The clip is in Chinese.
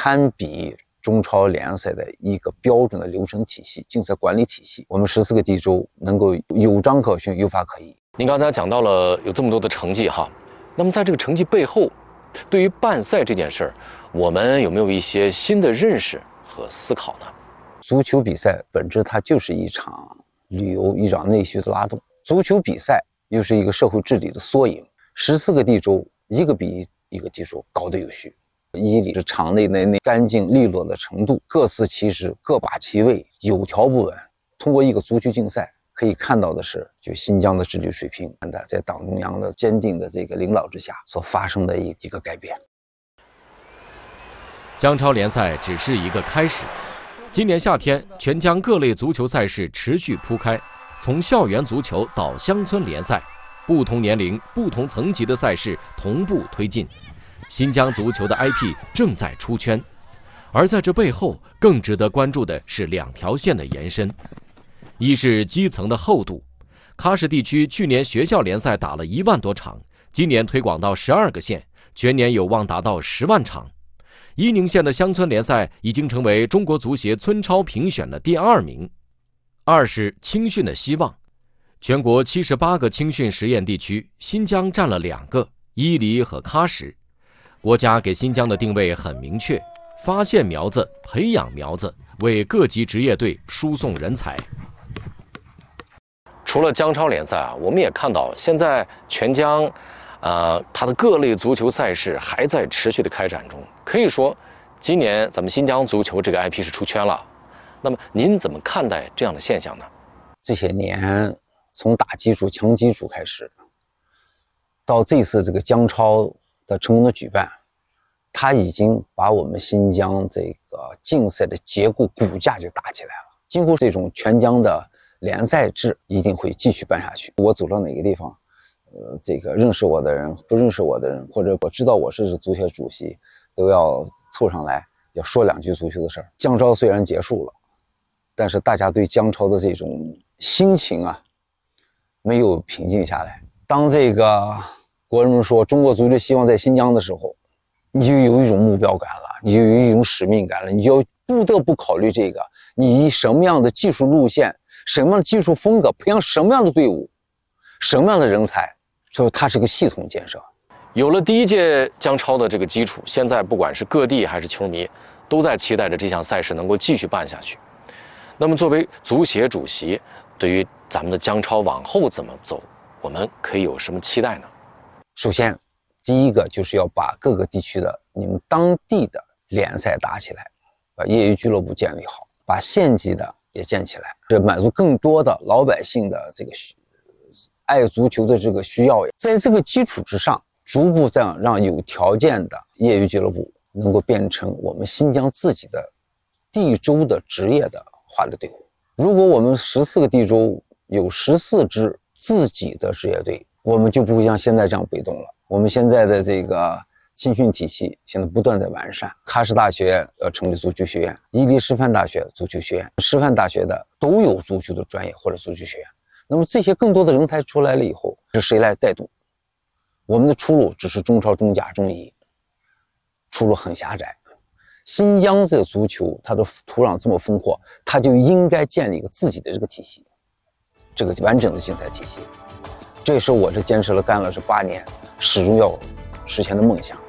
堪比中超联赛的一个标准的流程体系、竞赛管理体系。我们14个地州能够有章可循、有法可依。 您刚才讲到了有这么多的成绩哈，那么在这个成绩背后，对于办赛这件事儿，我们有没有一些新的认识和思考呢？ 足球比赛本质它就是一场旅游、一场内需的拉动。足球比赛又是一个社会治理的缩影。14个地州一个比一个地州搞得有序。伊犁是场内的干净利落的程度，各司其职，各把其位，有条不紊。通过一个足球竞赛，可以看到的是，就新疆的治理水平在党中央的坚定的这个领导之下所发生的一个改变。 江超联赛只是一个开始。今年夏天，全疆各类足球赛事持续铺开，从校园足球到乡村联赛，不同年龄、不同层级的赛事同步推进。新疆足球的 IP 正在出圈，而在这背后，更值得关注的是2条线的延伸。一是基层的厚度，喀什地区去年学校联赛打了1万多场，今年推广到12个县，全年有望达到10万场。伊宁县的乡村联赛已经成为中国足协村超评选的第2名。二是青训的希望，全国78个青训实验地区，新疆占了2个，伊犁和喀什。国家给新疆的定位很明确，发现苗子，培养苗子，为各级职业队输送人才。 除了江超联赛啊，我们也看到现在全疆，它的各类足球赛事还在持续的开展中。可以说，今年咱们新疆足球这个 IP 是出圈了。那么您怎么看待这样的现象呢？ 这些年从打基础、强基础开始，到这次这个江超的成功的举办，它已经把我们新疆这个竞赛的结构骨架就打起来了。今后这种全疆的联赛制一定会继续办下去。我走到哪个地方，这个认识我的人、不认识我的人，或者我知道我是足协主席，都要凑上来，要说2句足球的事儿。江超虽然结束了，但是大家对江超的这种心情啊，没有平静下来。当这个国人们说中国足球希望在新疆的时候，你就有一种目标感了，你就有一种使命感了，你就要不得不考虑这个，你以什么样的技术路线、什么样的技术风格，培养什么样的队伍、什么样的人才，所以它是个系统建设。 有了第1届江超的这个基础，现在不管是各地还是球迷，都在期待着这项赛事能够继续办下去。那么作为足协主席，对于咱们的江超往后怎么走，我们可以有什么期待呢？ 首先，第一个就是要把各个地区的你们当地的联赛打起来，把业余俱乐部建立好，把县级的也建起来，这满足更多的老百姓的这个爱足球的这个需要。在这个基础之上，逐步这样让有条件的业余俱乐部能够变成我们新疆自己的地州的职业的化的队伍。如果我们14个地州有14支自己的职业队，我们就不会像现在这样被动了。我们现在的这个青训体系现在不断的完善，喀什大学要成立足球学院，伊犁师范大学足球学院，师范大学的都有足球的专业或者足球学院。那么这些更多的人才出来了以后，是谁来带动？我们的出路只是中超、中甲、中乙，出路很狭窄。新疆这个足球，它的土壤这么丰沃，它就应该建立一个自己的这个体系，这个完整的竞赛体系。这也是我坚持了干了这8年，始终要实现的梦想。